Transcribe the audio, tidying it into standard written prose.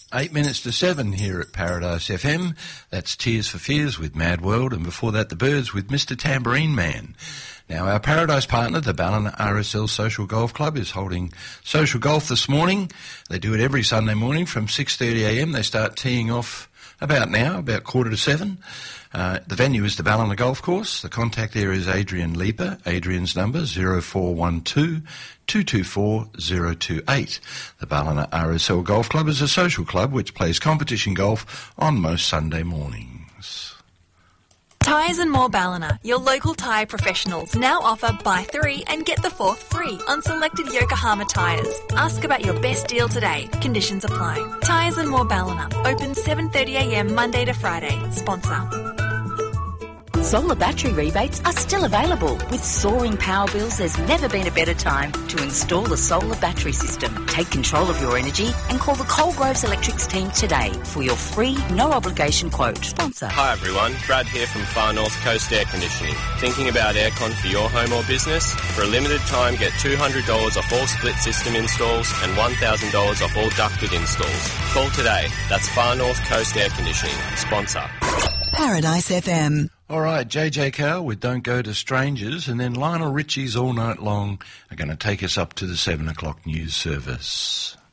8 minutes to 7 here at Paradise FM. That's Tears for Fears with Mad World, and before that, The Byrds with Mr. Tambourine Man. Now, our Paradise partner, the Ballina RSL Social Golf Club, is holding social golf this morning. They do it every Sunday morning from 6:30am. They start teeing off about now, about 6:45. The venue is the Ballina Golf Course. The contact there is Adrian Leeper. Adrian's number 0412 224 028. The Ballina RSL Golf Club is a social club which plays competition golf on most Sunday mornings. Tyres and More Ballina, your local tyre professionals, now offer buy 3 and get the 4th free on selected Yokohama tyres. Ask about your best deal today. Conditions apply. Tyres and More Ballina, open 7:30am Monday to Friday. Sponsor. Solar battery rebates are still available. With soaring power bills, there's never been a better time to install a solar battery system. Take control of your energy and call the Coalgroves Electrics team today for your free, no-obligation quote. Sponsor. Hi everyone, Brad here from Far North Coast Air Conditioning. Thinking about aircon for your home or business? For a limited time, get $200 off all split system installs and $1,000 off all ducted installs. Call today. That's Far North Coast Air Conditioning. Sponsor. Paradise FM. All right, JJ Cowell with Don't Go to Strangers, and then Lionel Richie's All Night Long are going to take us up to the 7 o'clock news service.